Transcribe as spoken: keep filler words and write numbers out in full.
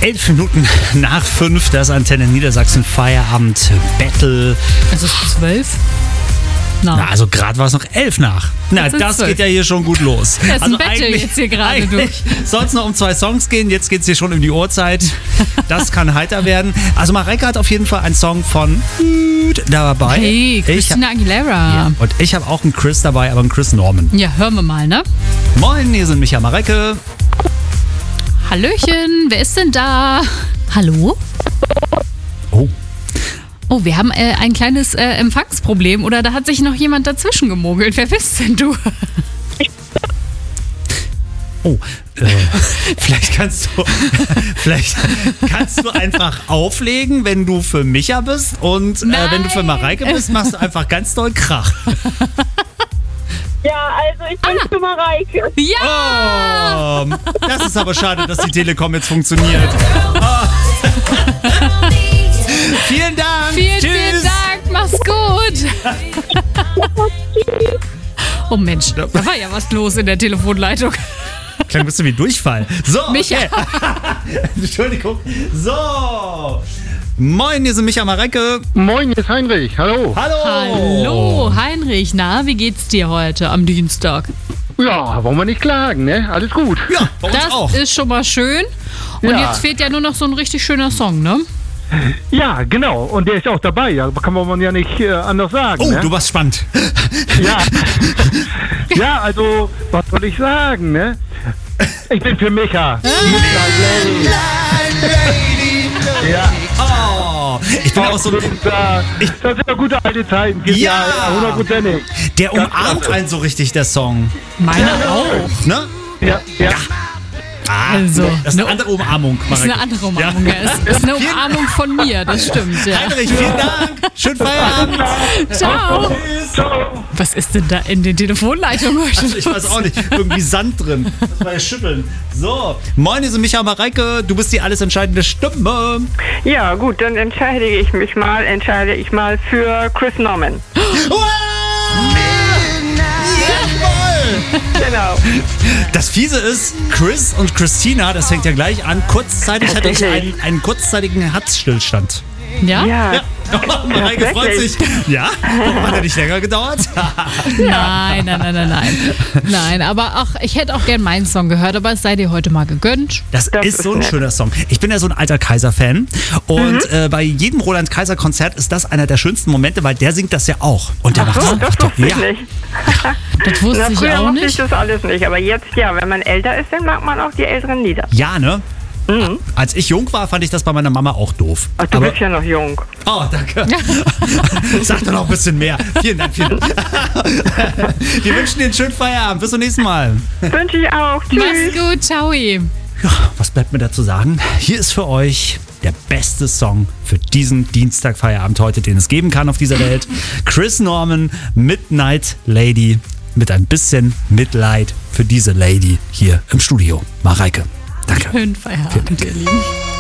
Elf Minuten nach fünf, das Antenne Niedersachsen Feierabend Battle. Es ist zwölf? Na, Na also gerade war es noch elf nach. Na, das geht ja hier schon gut los. Das ist also ein Battle jetzt hier gerade durch. Soll es noch um zwei Songs gehen, jetzt geht es hier schon um die Uhrzeit. Das kann heiter werden. Also Mareike hat auf jeden Fall einen Song von dabei. Hey, Christina hab, Aguilera. Ja, und ich habe auch einen Chris dabei, aber einen Chris Norman. Ja, hören wir mal, ne? Moin, hier sind Micha, Mareike. Hallöchen, wer ist denn da? Hallo? Oh. Oh, wir haben äh, ein kleines äh, Empfangsproblem oder da hat sich noch jemand dazwischen gemogelt. Wer bist denn du? Oh, äh, vielleicht kannst du vielleicht kannst du einfach auflegen, wenn du für Micha bist und äh, wenn du für Mareike bist, machst du einfach ganz doll Krach. Ja, also ich bin Ah. für Mareike. Ja! Oh, das ist aber schade, dass die Telekom jetzt funktioniert. Oh. Vielen Dank. Vielen, Tschüss. vielen Dank. Mach's gut. Oh Mensch, da war ja was los in der Telefonleitung. Klang ein bisschen wie Durchfall. So, Micha. okay. Entschuldigung. So. Moin, hier sind Micha, Mareike. Moin, hier ist Heinrich. Hallo. Hallo. Hallo, Heinrich. Na, wie geht's dir heute am Dienstag? Ja, wollen wir nicht klagen, ne? Alles gut. Ja, bei uns Das auch. ist schon mal schön. Und Ja. jetzt fehlt ja nur noch so ein richtig schöner Song, ne? Ja, genau. Und der ist auch dabei. Ja, kann man ja nicht äh, anders sagen. Oh, ne? du warst spannend. Ja. Ja, also, was soll ich sagen, ne? Ich bin für Micha. Midnight Lady. Ja. Oh, ich bin auch so. Und, äh, das sind ja gute alte Zeiten. Gibt Ja. ja, hundertprozentig. Der umarmt einen so richtig, der Song. Meiner auch. Ne? Ja, ja. Ah, Also, das ist eine ne- andere Umarmung. Das ist eine Mareike. andere Umarmung. Ja. Es ist eine Umarmung von mir, das stimmt. Ja. Heinrich, vielen Dank. Schönen Feierabend. Ciao. Ciao. Was ist denn da in den Telefonleitungen heute Also ich weiß auch nicht, irgendwie Sand drin. Das war ja Schütteln. So, moin, hier sind Micha, Mareike. Du bist die alles entscheidende Stimme. Ja, gut, dann entscheide ich mich mal, entscheide ich mal für Chris Norman. Wow! Jawohl! Genau. Das Fiese ist, Chris und Christina, das fängt ja gleich an, kurzzeitig hatte ich einen, einen kurzzeitigen Herzstillstand. Ja? Ja, Ja, oh, Mareike freut sich. Ja? Warum hat er nicht länger gedauert? Nein, nein, nein, nein, nein. Nein, aber ach, ich hätte auch gern meinen Song gehört, aber es sei dir heute mal gegönnt. Das, Das ist ist so ein nett. schöner Song. Ich bin ja so ein alter Kaiser-Fan und Mhm. äh, bei jedem Roland Kaiser-Konzert ist das einer der schönsten Momente, weil der singt das ja auch. Und der Ach macht so, das das einfach toll. wusste ich Ja. nicht. Das wusste Na, ich früher auch mochte ich nicht. das alles nicht, aber jetzt ja, wenn man älter ist, dann mag man auch die älteren Lieder. ja, ne? Als ich jung war, fand ich das bei meiner Mama auch doof. Ach, du Aber, bist ja noch jung. oh, danke. Sag doch noch ein bisschen mehr. Vielen Dank, vielen Dank. Wir wünschen dir einen schönen Feierabend. Bis zum nächsten Mal. Wünsche ich auch. Mach's Tschüss. gut, ciao. Ja, was bleibt mir dazu sagen? Hier ist für euch der beste Song für diesen Dienstag-Feierabend heute, den es geben kann auf dieser Welt. Chris Norman, Midnight Lady, mit ein bisschen Mitleid für diese Lady hier im Studio. Mareike, danke. Schönen Feierabend, ihr Lieben.